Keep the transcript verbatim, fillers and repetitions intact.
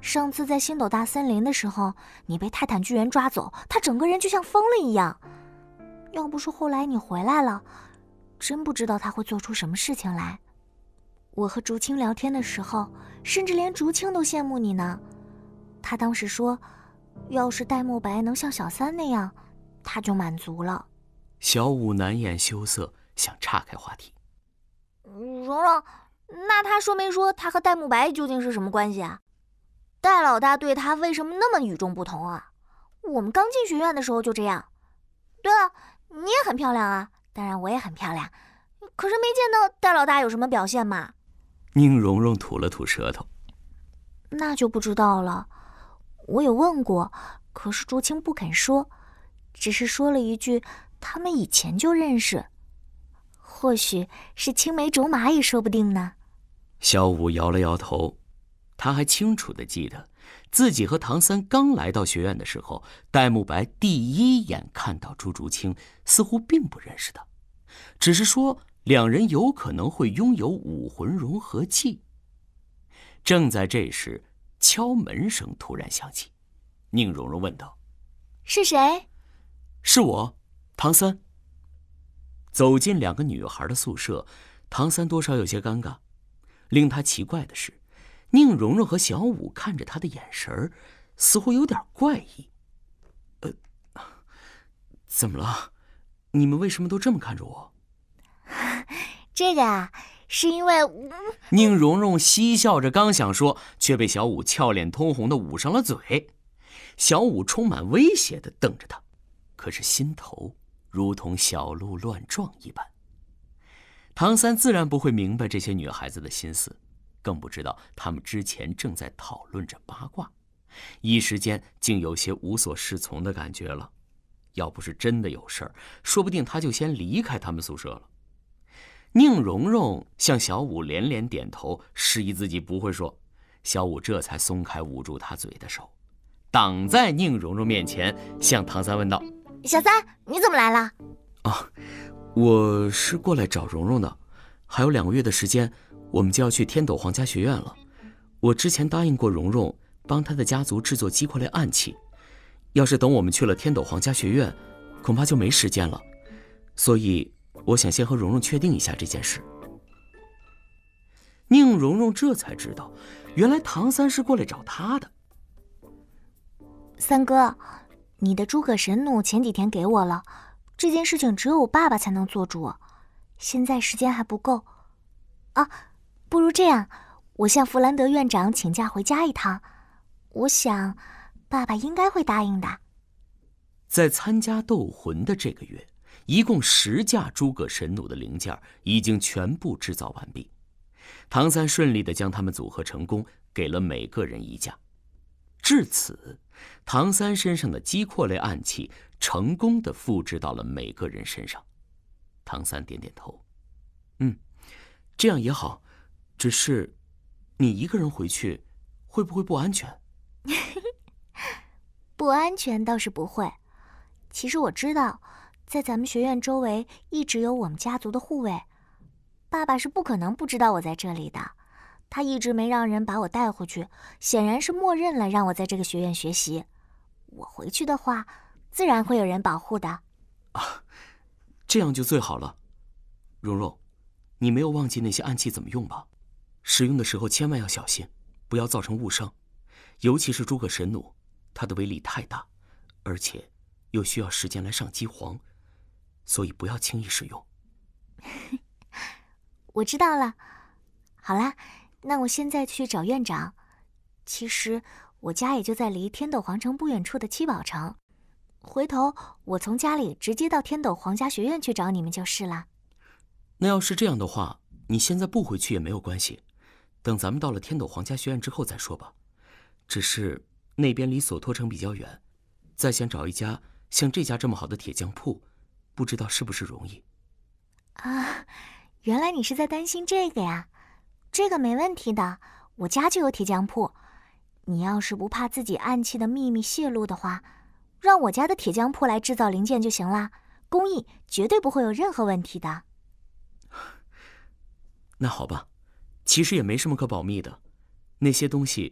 上次在星斗大森林的时候，你被泰坦巨人抓走，他整个人就像疯了一样。要不是后来你回来了，真不知道他会做出什么事情来。我和竹青聊天的时候，甚至连竹青都羡慕你呢。他当时说，要是戴沐白能像小三那样，他就满足了。 小五难掩羞涩，想岔开话题。 蓉蓉，那他说没说他和戴沐白究竟是什么关系啊？戴老大对他为什么那么与众不同啊？我们刚进学院的时候就这样。对了，你也很漂亮啊，当然我也很漂亮，可是没见到戴老大有什么表现嘛。 宁荣荣吐了吐舌头。 那就不知道了。我有问过，可是竹青不肯说，只是说了一句他们以前就认识，或许是青梅竹马也说不定呢。 小五摇了摇头，他还清楚地记得自己和唐三刚来到学院的时候，戴沐白第一眼看到朱竹清似乎并不认识他，只是说两人有可能会拥有武魂融合技。正在这时，敲门声突然响起，宁荣荣问道：“ 是谁？”“ 是我，唐三。”走进两个女孩的宿舍，唐三多少有些尴尬。令他奇怪的是，宁荣荣和小五看着他的眼神似乎有点怪异。呃，怎么了？你们为什么都这么看着我？ 这个啊，是因为…… 宁荣荣嬉笑着刚想说，却被小五俏脸通红的捂上了嘴。小五充满威胁地瞪着他，可是心头如同小鹿乱撞一般。唐三自然不会明白这些女孩子的心思，更不知道她们之前正在讨论着八卦，一时间竟有些无所适从的感觉了。要不是真的有事儿，说不定他就先离开他们宿舍了。宁荣荣向小五连连点头，示意自己不会说。小五这才松开捂住他嘴的手，挡在宁荣荣面前，向唐三问道：“ 小三，你怎么来了？”“ 啊，我是过来找蓉蓉的，还有两个月的时间，我们就要去天斗皇家学院了。我之前答应过蓉蓉，帮她的家族制作击溃类暗器。要是等我们去了天斗皇家学院，恐怕就没时间了。所以我想先和蓉蓉确定一下这件事。”宁荣荣这才知道，原来唐三是过来找她的。 “三哥，你的诸葛神弩前几天给我了，这件事情只有我爸爸才能做主，现在时间还不够。啊，不如这样，我向弗兰德院长请假回家一趟，我想爸爸应该会答应的。” 在参加斗魂的这个月，一共十架诸葛神弩的零件已经全部制造完毕。唐三顺利地将它们组合成功，给了每个人一架。至此，唐三身上的击溃类暗器成功地复制到了每个人身上。唐三点点头，嗯，这样也好，只是你一个人回去会不会不安全？ 不安全倒是不会，其实我知道在咱们学院周围一直有我们家族的护卫，爸爸是不可能不知道我在这里的，他一直没让人把我带回去，显然是默认了让我在这个学院学习。我回去的话，自然会有人保护的。 啊，这样就最好了。蓉蓉，你没有忘记那些暗器怎么用吧？使用的时候千万要小心，不要造成误伤。尤其是诸葛神弩，它的威力太大，而且又需要时间来上机皇，所以不要轻易使用。 我知道了。好啦，那我现在去找院长。其实我家也就在离天斗皇城不远处的七宝城，回头我从家里直接到天斗皇家学院去找你们就是了。 那要是这样的话，你现在不回去也没有关系，等咱们到了天斗皇家学院之后再说吧。只是那边离索托城比较远，再想找一家像这家这么好的铁匠铺，不知道是不是容易。 啊，原来你是在担心这个呀？这个没问题的，我家就有铁匠铺。你要是不怕自己暗器的秘密泄露的话，让我家的铁匠铺来制造零件就行了，工艺绝对不会有任何问题的。 那好吧，其实也没什么可保密的，那些东西